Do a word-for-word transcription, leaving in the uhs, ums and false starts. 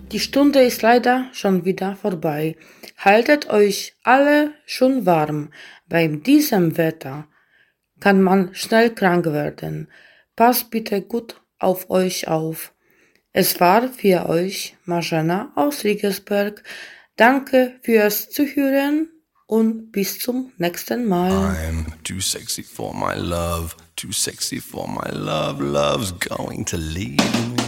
Die Stunde ist leider schon wieder vorbei. Haltet euch alle schon warm. Bei diesem Wetter kann man schnell krank werden. Passt bitte gut auf euch auf. Es war für euch Marzena aus Riegersberg. Danke fürs Zuhören und bis zum nächsten Mal. I'm too sexy for my love, too sexy for my love, love's going to leave me.